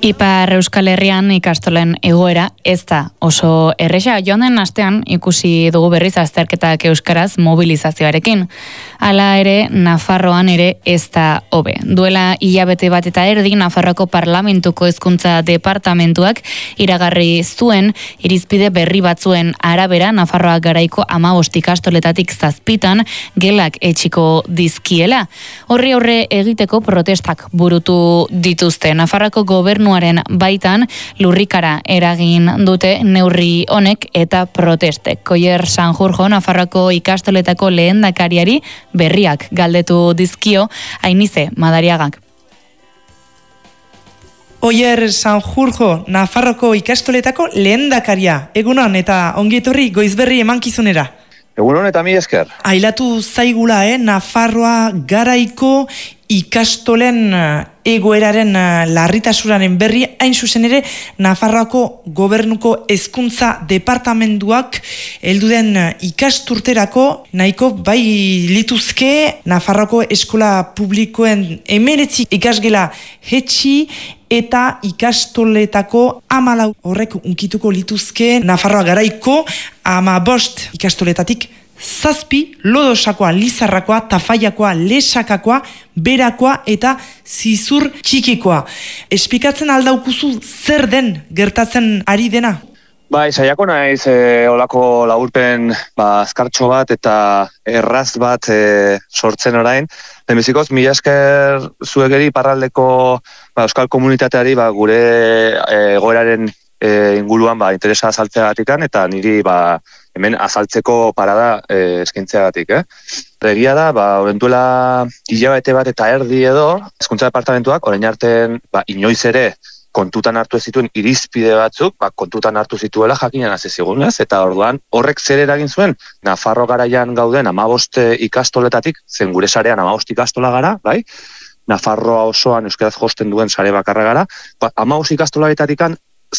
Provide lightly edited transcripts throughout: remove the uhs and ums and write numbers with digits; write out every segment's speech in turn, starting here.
Ipar Euskal Herrian ikastolen egoera ez da oso erresa. Joan den astean ikusi dugu berriz azterketak euskaraz mobilizazioarekin. Hala ere, Nafarroan ere ez da hobe. Duela hilabete bat eta erdi, Nafarroako Parlamentuko Hezkuntza Departamentuak iragarri zuen irizpide berri batzuen arabera Nafarroa garaiko 15 ikastoletatik 7 gelak etxiko dizkiela. Horri aurre egiteko protestak burutu dituzte. Nafarroako gobernuaren baitan lurrikara eragin dute neurri honek eta protestek. Koier Sanjurjo, Nafarroako ikastoletako lehendakariari berriak galdetu dizkio Ainize Madariagak. Oier Sanjurjo, Nafarroako ikastoletako lehendakaria. Egunon eta ongietorri goizberri emankizunera. Egunon eta mi esker. Ailatu zaigula, Nafarroa garaiko ikastolen egoeraren larritasunaren berri, hain zuzen ere Nafarroako gobernuko hezkuntza departamentuak helduden ikasturterako nahiko bai lituzke Nafarroako eskola publikoen 19 ikasgela hetxi eta ikastoletako 14 horrek unkituko lituzke Nafarroa garaiko 15 ikastoletatik 7, Lodosakoa, Lizarrakoa, Tafaiakoa, Lesakakoa, Berakoa eta Zizur Txikikoa. Esplikatzen aldaukuzu zer den gertatzen ari dena? Bai, saiako naiz olako laburpen azkartxo bat eta erraz bat sortzen orain. Lehenbizikoz, mila esker zuegeri iparraldeko euskal komunitateari gure egoeraren inguruan interesa azaltzeagatikan eta niri hemen azaltzeko parada eskaintzeagatik. Egia da, orentuela hilabete bat eta erdi edo, Hezkuntza Departamentuak orain artean inoiz ere kontutan hartu ez zituen irizpide batzuk, kontutan hartu zituela jakinen hasi zigunez, eta orduan horrek zer eragin zuen Nafarro garaian gauden 15 ikastoletatik, zen gure sarean 15 ikastola gara, bai? Nafarroa osoan euskaraz josten duen sare bakarra gara, 15 ikastolatatikan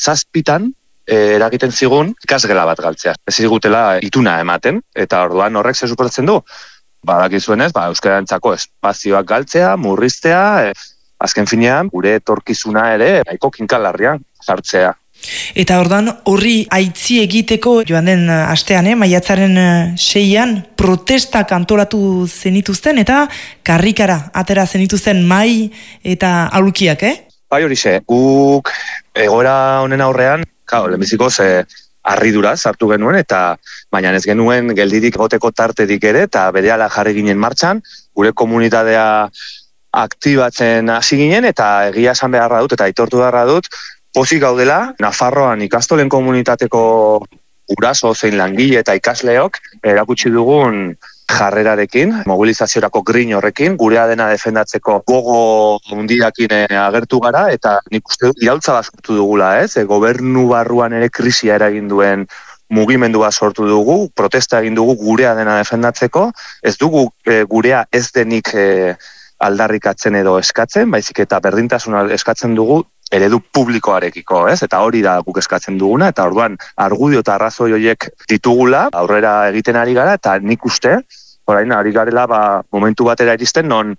7 eragiten zigun ikasgela bat galtzea. Ez zigutela ituna ematen, eta orduan horrek zer suposatzen du? Badakizuenez, euskarantzako espazioak galtzea, murriztea, azken finean, gure etorkizuna ere nahiko kinkalarrian sartzea. Eta orduan horri aitzi egiteko joan den astean, maiatzaren 6an, protestak antolatu zenituzten eta karrikara atera zenituzten mai eta aulkiak, Bai horixe, guk egoera honen aurrean, lehenbizikoz harriduraz hartu genuen, eta baina ez genuen geldirik goteko tarterik ere, eta berehala jarri ginen martxan, gure komunitatea aktibatzen hasi ginen, eta egia esan beharra dut, eta aitortu beharra dut, pozik gaudela, Nafarroan ikastolen komunitateko guraso zein langile eta ikasleok erakutsi dugun jarrerarekin, mobilizaziorako grin horrekin, gurea dena defendatzeko gogo hundiakin agertu gara, eta nik uste dut iraultza bat sortu dugula, gobernu barruan ere krisia eragin duen mugimendua sortu dugu, protesta egin dugu gurea dena defendatzeko, ez dugu gurea ez denik aldarrikatzen edo eskatzen, baizik eta berdintasuna eskatzen dugu eredu publikoarekiko, eta hori da guk eskatzen duguna, eta orduan argudio eta arrazoi horiek ditugula, aurrera egiten ari gara, eta nik uste, orain ari garela momentu batera iristen, non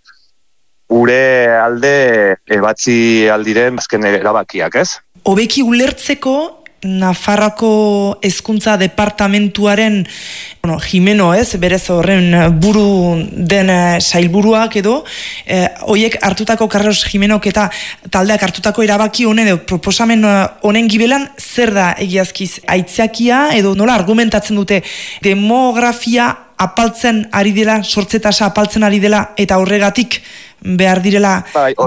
gure alde ebatzi aldiren azken erabakiak, Hobeki ulertzeko Nafarroako hezkuntza departamentuaren Jimeno, berez horren buru den sailburuak edo, hoiek hartutako Carlos Jimenok eta taldeak hartutako erabaki honen edo proposamen honen gibelan zer da egiazkiz aitzakia edo nola argumentatzen dute demografia apaltzen ari dela, sortze tasa apaltzen ari dela eta horregatik behar direla